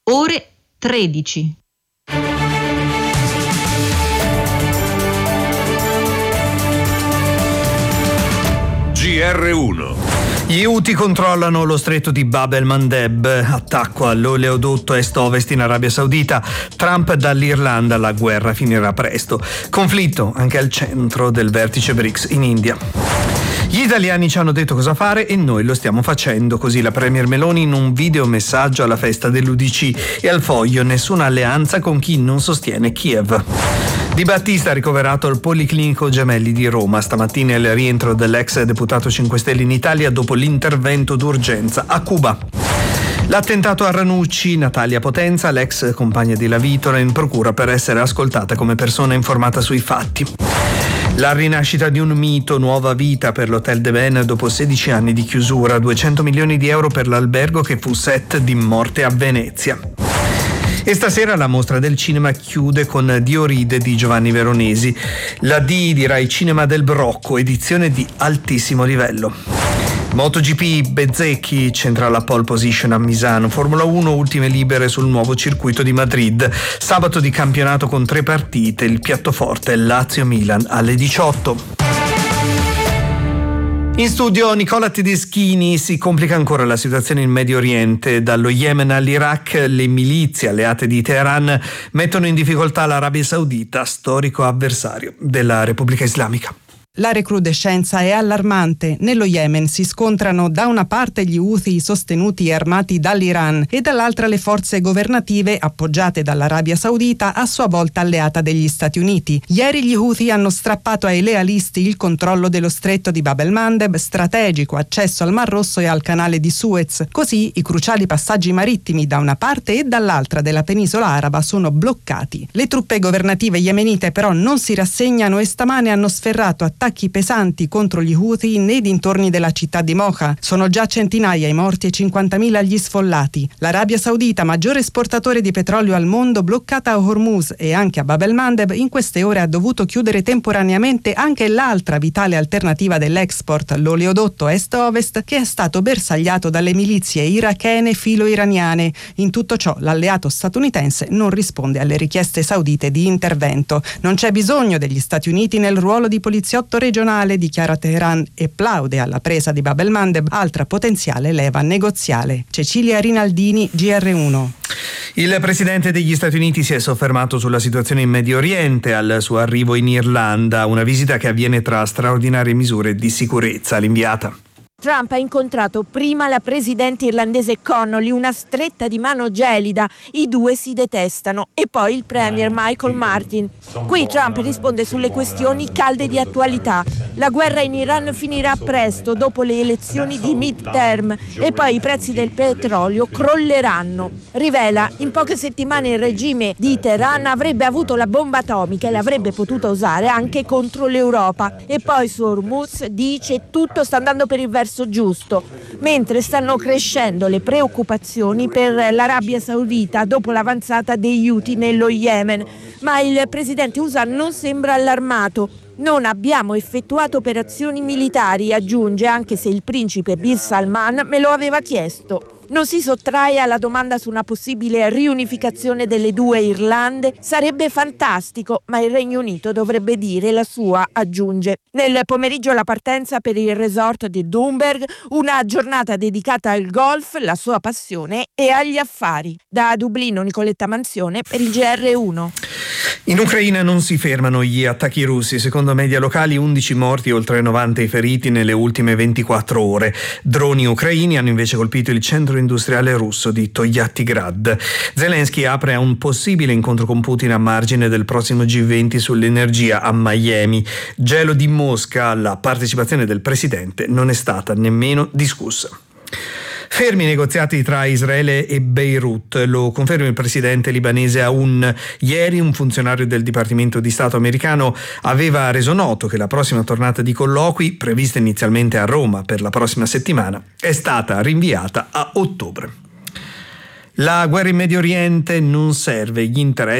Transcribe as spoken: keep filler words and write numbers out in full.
ore tredici. G R uno. Gli Houthi controllano lo stretto di Bab el-Mandeb, attacco all'oleodotto est-ovest in Arabia Saudita. Trump dall'Irlanda, la guerra finirà presto. Conflitto anche al centro del vertice BRICS in India. Gli italiani ci hanno detto cosa fare e noi lo stiamo facendo, così la premier Meloni in un videomessaggio alla festa dell'U D C. E al Foglio: nessuna alleanza con chi non sostiene Kiev. Di Battista ricoverato al Policlinico Gemelli di Roma. Stamattina è il rientro dell'ex deputato cinque Stelle in Italia dopo l'intervento d'urgenza a Cuba. L'attentato a Ranucci, Natalia Potenza, l'ex compagna di Lavitola, in procura per essere ascoltata come persona informata sui fatti. La rinascita di un mito, nuova vita per l'Hotel de Ben dopo sedici anni di chiusura, duecento milioni di euro per l'albergo che fu set di Morte a Venezia. E stasera la mostra del cinema chiude con Dioride di Giovanni Veronesi, la D di Rai Cinema del Brocco, edizione di altissimo livello. MotoGP, Bezzecchi centra la pole position a Misano. Formula uno, ultime libere sul nuovo circuito di Madrid. Sabato di campionato con tre partite, il piatto forte è Lazio-Milan alle diciotto. In studio Nicola Tedeschini. Si complica ancora la situazione in Medio Oriente. Dallo Yemen all'Iraq, le milizie alleate di Teheran mettono in difficoltà l'Arabia Saudita, storico avversario della Repubblica Islamica. La recrudescenza è allarmante. Nello Yemen si scontrano da una parte gli Houthi sostenuti e armati dall'Iran e dall'altra le forze governative appoggiate dall'Arabia Saudita, a sua volta alleata degli Stati Uniti. Ieri gli Houthi hanno strappato ai lealisti il controllo dello stretto di Bab el-Mandeb, strategico accesso al Mar Rosso e al canale di Suez. Così i cruciali passaggi marittimi da una parte e dall'altra della penisola araba sono bloccati. Le truppe governative yemenite però non si rassegnano e stamane hanno sferrato attacchi attacchi pesanti contro gli Houthi nei dintorni della città di Mocha. Sono già centinaia i morti e cinquantamila gli sfollati. L'Arabia Saudita, maggiore esportatore di petrolio al mondo, bloccata a Hormuz e anche a Bab el-Mandeb, in queste ore ha dovuto chiudere temporaneamente anche l'altra vitale alternativa dell'export, l'oleodotto est-ovest, che è stato bersagliato dalle milizie irachene filo-iraniane. In tutto ciò l'alleato statunitense non risponde alle richieste saudite di intervento. Non c'è bisogno degli Stati Uniti nel ruolo di poliziotto regionale, dichiara Teheran, e plaude alla presa di Bab el-Mandeb, altra potenziale leva negoziale. Cecilia Rinaldini, G R uno. Il presidente degli Stati Uniti si è soffermato sulla situazione in Medio Oriente al suo arrivo in Irlanda, una visita che avviene tra straordinarie misure di sicurezza. L'inviata. Trump ha incontrato prima la presidente irlandese Connolly, una stretta di mano gelida, i due si detestano, e poi il premier Michael Martin. Qui Trump risponde sulle questioni calde di attualità. La guerra in Iran finirà presto dopo le elezioni di midterm e poi i prezzi del petrolio crolleranno. Rivela, in poche settimane il regime di Teheran avrebbe avuto la bomba atomica e l'avrebbe potuta usare anche contro l'Europa. E poi su Hormuz dice tutto sta andando per il verso giusto, mentre stanno crescendo le preoccupazioni per l'Arabia Saudita dopo l'avanzata degli Houthi nello Yemen. Ma il presidente U S A non sembra allarmato. Non abbiamo effettuato operazioni militari, aggiunge, anche se il principe Bin Salman me lo aveva chiesto. Non si sottrae alla domanda su una possibile riunificazione delle due Irlande. Sarebbe fantastico, ma il Regno Unito dovrebbe dire la sua, aggiunge. Nel pomeriggio la partenza per il resort di Dunberg, una giornata dedicata al golf, la sua passione, e agli affari. Da Dublino, Nicoletta Manzione per il G R uno. In Ucraina non si fermano gli attacchi russi. Secondo media locali undici morti e oltre novanta i feriti nelle ultime ventiquattro ore. Droni ucraini hanno invece colpito il centro industriale russo di Toyattigrad. Zelensky apre a un possibile incontro con Putin a margine del prossimo G venti sull'energia a Miami. Gelo di Mosca, la partecipazione del presidente non è stata nemmeno discussa. Fermi i negoziati tra Israele e Beirut, lo conferma il presidente libanese Aoun. Ieri un funzionario del Dipartimento di Stato americano aveva reso noto che la prossima tornata di colloqui, prevista inizialmente a Roma per la prossima settimana, è stata rinviata a ottobre. La guerra in Medio Oriente non serve gli interessi